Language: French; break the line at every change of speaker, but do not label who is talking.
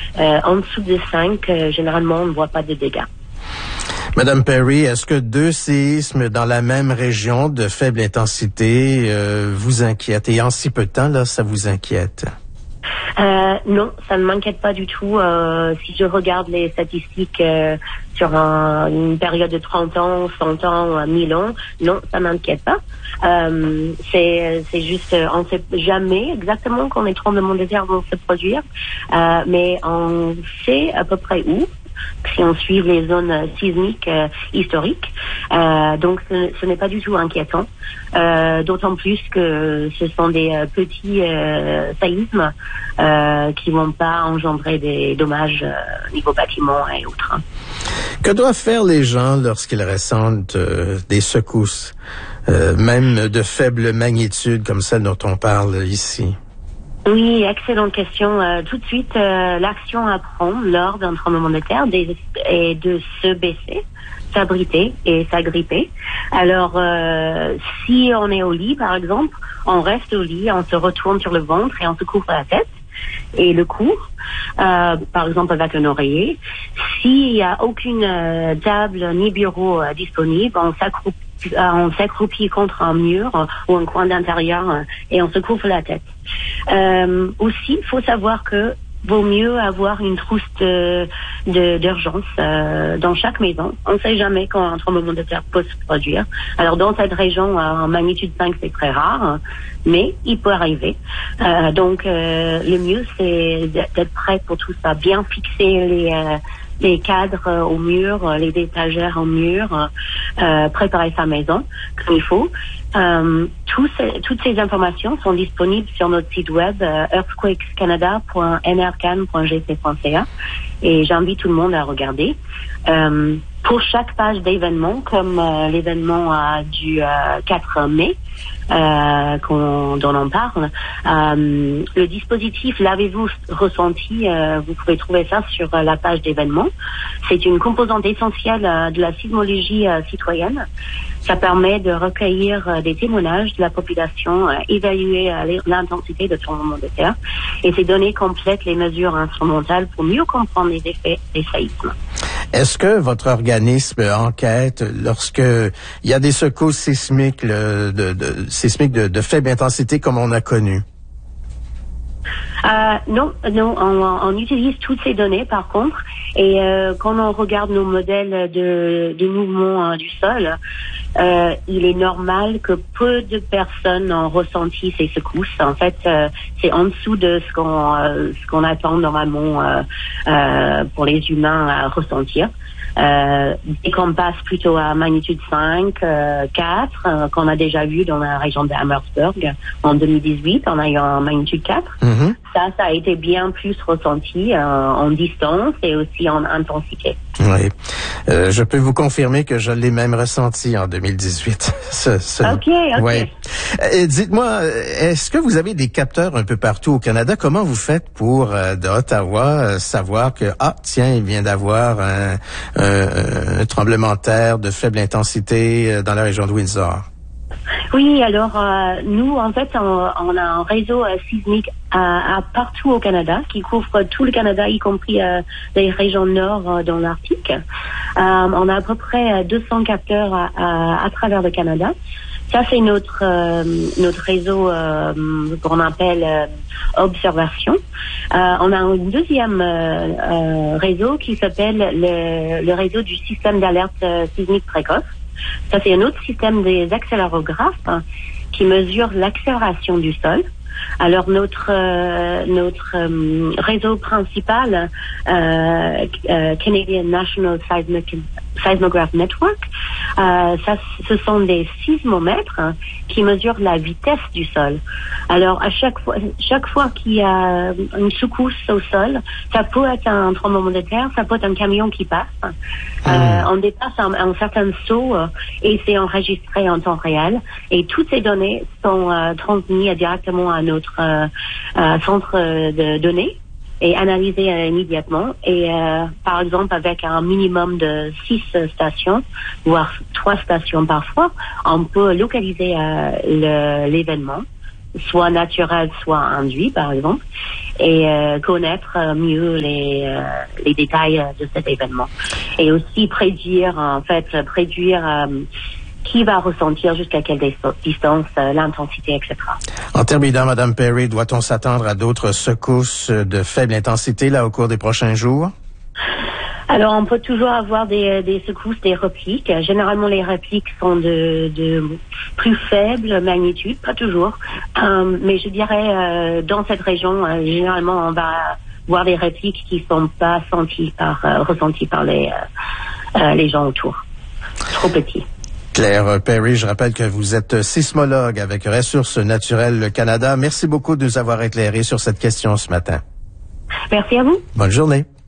En dessous de 5, généralement, on ne voit pas de dégâts.
Madame Perry, est-ce que 2 séismes dans la même région de faible intensité vous inquiètent? Et en si peu de temps, là, ça vous inquiète?
Non, ça ne m'inquiète pas du tout. Si je regarde les statistiques sur une période de 30 ans, 100 ans, 1000 ans, non, ça m'inquiète pas. C'est juste, on ne sait jamais exactement quand les tremblements de terre vont se produire, mais on sait à peu près où, si on suit les zones sismiques historiques. Donc ce n'est pas du tout inquiétant, d'autant plus que ce sont des petits séismes qui vont pas engendrer des dommages niveau bâtiments et autres.
Que doivent faire les gens lorsqu'ils ressentent des secousses, même de faible magnitude comme celle dont on parle ici?
Oui, excellente question. Tout de suite, l'action à prendre lors d'un tremblement de terre est de se baisser, s'abriter et s'agripper. Alors, si on est au lit, par exemple, on reste au lit, on se retourne sur le ventre et on se couvre la tête et le cou, par exemple avec un oreiller. S'il n'y a aucune table ni bureau disponible, on s'accroupit contre un mur ou un coin d'intérieur et on se couvre la tête. Aussi, il faut savoir que vaut mieux avoir une trousse d'urgence dans chaque maison. On ne sait jamais quand un tremblement de terre peut se produire. Alors dans cette région, en magnitude 5, c'est très rare, mais il peut arriver. Donc le mieux, c'est d'être prêt pour tout ça, bien fixer les cadres au mur, les étagères au mur, préparer sa maison comme il faut. Toutes ces informations sont disponibles sur notre site web earthquakescanada.nrcan.gc.ca et j'invite tout le monde à regarder. Pour chaque page d'événement, comme l'événement du 4 mai, dont on parle, le dispositif L'avez-vous ressenti, vous pouvez trouver ça sur la page d'événement. C'est une composante essentielle de la sismologie citoyenne. Ça permet de recueillir des témoignages de la population, évaluer l'intensité de tremblement de terre, et ces données complètent les mesures instrumentales pour mieux comprendre les effets des séismes.
Est-ce que votre organisme enquête lorsque il y a des secousses sismiques de faible intensité comme on a connu?
Non, on utilise toutes ces données par contre, et quand on regarde nos modèles de mouvement du sol, il est normal que peu de personnes ont ressenti ces secousses. En fait, c'est en dessous de ce qu'on attend normalement pour les humains à ressentir. Et qu'on passe plutôt à magnitude 5, 4, qu'on a déjà vu dans la région de Hammersburg en 2018, on a eu un magnitude 4. Mm-hmm. Ça a été bien plus ressenti en distance et aussi en intensité.
Oui. Je peux vous confirmer que je l'ai même ressenti en 2018.
OK.
Ouais. Dites-moi, est-ce que vous avez des capteurs un peu partout au Canada? Comment vous faites pour, de Ottawa, savoir que, tiens, il vient d'avoir un tremblement de terre de faible intensité dans la région de Windsor?
Oui, alors nous, en fait, on a un réseau sismique à partout au Canada qui couvre tout le Canada, y compris les régions nord dans l'Arctique. On a à peu près 200 capteurs à travers le Canada. Ça, c'est notre réseau qu'on appelle observation. On a un deuxième réseau qui s'appelle le réseau du système d'alerte sismique précoce. Ça, c'est un autre système des accélérographes qui mesure l'accélération du sol. Alors notre réseau principal, Canadian National Seismograph Network, ce sont des sismomètres qui mesurent la vitesse du sol. Alors à chaque fois qu'il y a une secousse au sol, ça peut être un tremblement de terre, ça peut être un camion qui passe. On dépasse un certain saut et c'est enregistré en temps réel. Et toutes ces données sont transmises directement à notre centre de données et analysées immédiatement. Et par exemple, avec un minimum de 6 stations, voire 3 stations parfois, on peut localiser l'événement soit naturels, soit induits, par exemple, et connaître mieux les détails de cet événement. Et aussi prédire qui va ressentir jusqu'à quelle distance, l'intensité, etc.
En terminant, Madame Perry, doit-on s'attendre à d'autres secousses de faible intensité là au cours des prochains jours?
Alors, on peut toujours avoir des secousses, des répliques. Généralement, les répliques sont de plus faible magnitude, pas toujours. Mais je dirais, dans cette région, généralement, on va voir des répliques qui sont pas ressenties par les gens autour. Trop petits.
Claire Perry, je rappelle que vous êtes sismologue avec Ressources naturelles Canada. Merci beaucoup de nous avoir éclairé sur cette question ce matin.
Merci à vous.
Bonne journée.